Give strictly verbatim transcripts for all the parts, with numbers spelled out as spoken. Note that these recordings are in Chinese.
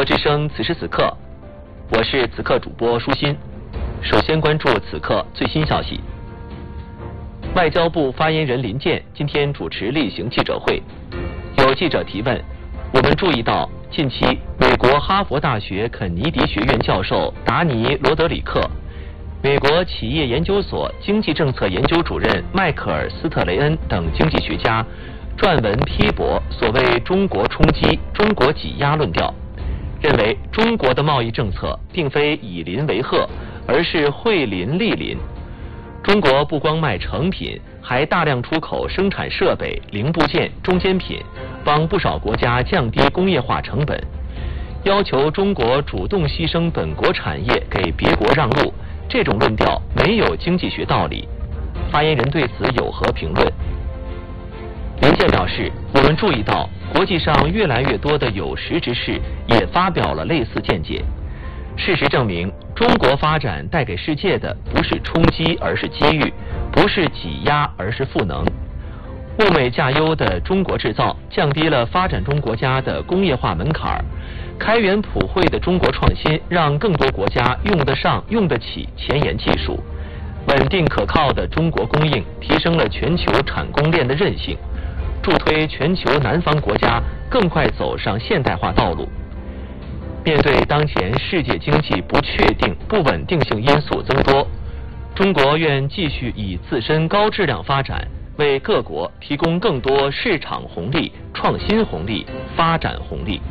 国之声此时此刻，我是此刻主播舒心。首先关注此刻最新消息。外交部发言人林健今天主持例行记者会，有记者提问：我们注意到近期美国哈佛大学肯尼迪学院教授达尼·罗德里克、美国企业研究所经济政策研究主任迈克尔·斯特雷恩等经济学家撰文批驳所谓中国冲击、中国挤压论调，认为中国的贸易政策并非以邻为壑，而是惠邻利邻。中国不光卖成品，还大量出口生产设备、零部件、中间品，帮不少国家降低工业化成本。要求中国主动牺牲本国产业给别国让路，这种论调没有经济学道理。发言人对此有何评论？林健表示，我们注意到国际上越来越多的有识之士也发表了类似见解。事实证明，中国发展带给世界的不是冲击，而是机遇；不是挤压，而是赋能。物美价优的中国制造降低了发展中国家的工业化门槛，开源普惠的中国创新让更多国家用得上、用得起前沿技术。稳定可靠的中国供应提升了全球产供链的韧性，助推全球南方国家更快走上现代化道路。面对当前世界经济不确定、不稳定性因素增多，中国愿继续以自身高质量发展，为各国提供更多市场红利、创新红利、发展红利。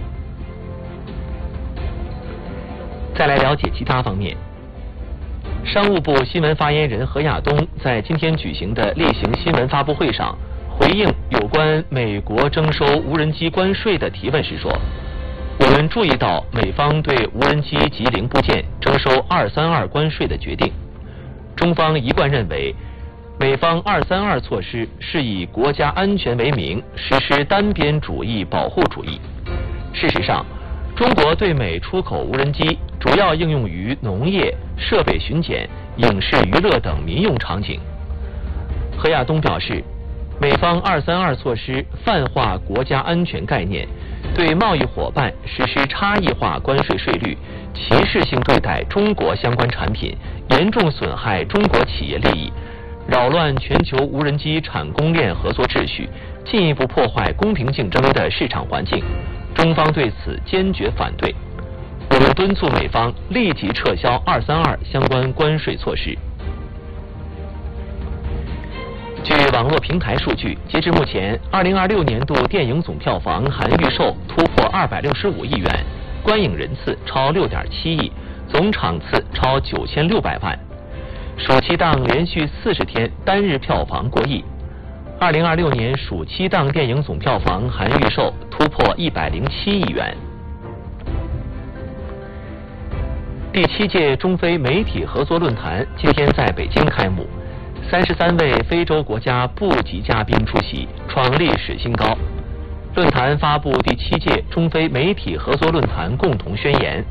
再来了解其他方面。商务部新闻发言人何亚东在今天举行的例行新闻发布会上，回应有关美国征收无人机关税的提问时说，我们注意到美方对无人机及零部件征收二三二关税的决定，中方一贯认为美方二三二措施是以国家安全为名实施单边主义保护主义。事实上，中国对美出口无人机主要应用于农业、设备巡检、影视娱乐等民用场景。何亚东表示，美方二三二措施泛化国家安全概念，对贸易伙伴实施差异化关税税率，歧视性对待中国相关产品，严重损害中国企业利益，扰乱全球无人机产供链合作秩序，进一步破坏公平竞争的市场环境。中方对此坚决反对。我们敦促美方立即撤销二三二相关关税措施。据网络平台数据，截至目前，二零二六年度电影总票房含预售突破二百六十五亿元，观影人次超六点七亿，总场次超九千六百万。暑期档连续四十天单日票房过亿。二零二六年暑期档电影总票房含预售突破一百零七亿元。第七届中非媒体合作论坛今天在北京开幕，三十三位非洲国家部级嘉宾出席，创历史新高。论坛发布第七届中非媒体合作论坛共同宣言。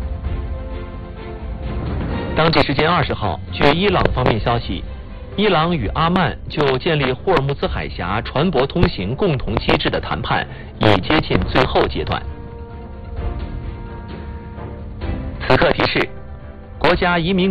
当地时间二十号，据伊朗方面消息，伊朗与阿曼就建立霍尔木兹海峡船舶通行共同机制的谈判已接近最后阶段。此刻提示，国家移民